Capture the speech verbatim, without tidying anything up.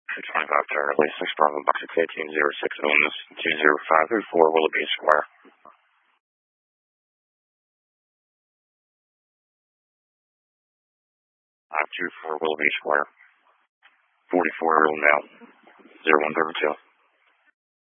two twenty-five Charlie, six Bravo Box six eighteen zero six Illness two zero five three four Willoughby Square. five two four Willoughby Square. forty-four Real Mail. zero one three two.